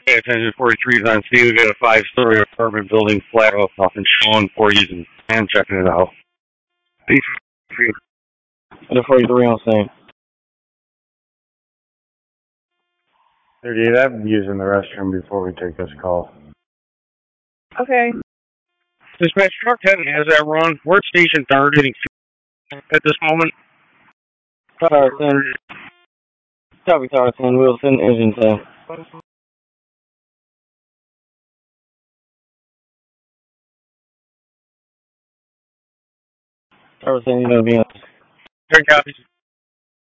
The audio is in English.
Pay attention 43 is on scene. We got a 5-story apartment building flat roof off and showing 40s and checking it out. The 43 on scene. 38, I'm using the restroom before we take this call. Okay. Dispatch truck 10 has that run. We're at station targeting at this moment. Tower 10. Copy Tower 10, Wilson, engine 10. Tower 10, you're going to be on. 10 copies.